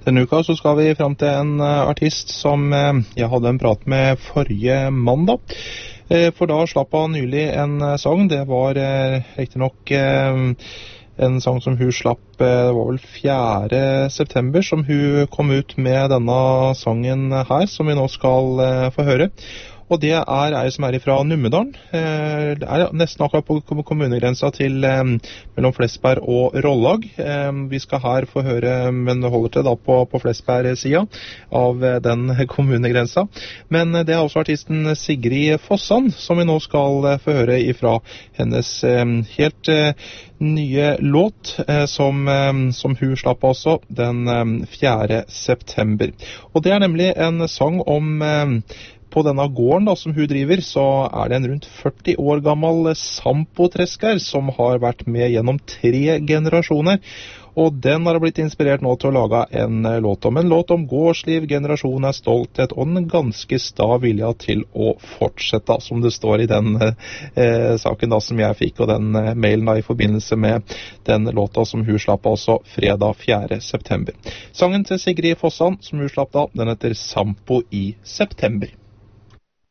Denne uka så skal vi frem til en artist som jeg hadde en prat med forrige mandag. For da slapp han nylig en sang. Det var riktig nok en sang som hun slapp, det var vel 4. september som hun kom ut med denne sangen her, som vi nå skal få høre. Og det er som ifra Numedalen. Det er nesten akkurat på kommunegrensa til mellom Flesberg og Rollag. Vi skal her få høre, men det holder til da på Flesberg-siden av den kommunegrensa. Men det er også artisten Sigrid Fossan, som vi nå skal få høre ifra hennes helt nye låt, som hun slapp også den 4. september. Og det er nemlig en sang om på denne gården da, som hun driver, så er det en rundt 40 år gammel Sampo-tresker som har vært med gjennom 3 generasjoner. Og den har blitt inspirert nå til å lage en låt om gårdsliv, generasjon er stolthet og en ganske sta vilja til å fortsette, som det står i den saken da som jeg fikk, og den mailen da i forbindelse med den låta som hun slapp altså fredag 4. september. Sangen til Sigrid Fossan som hun slapp da, den heter Sampo i september.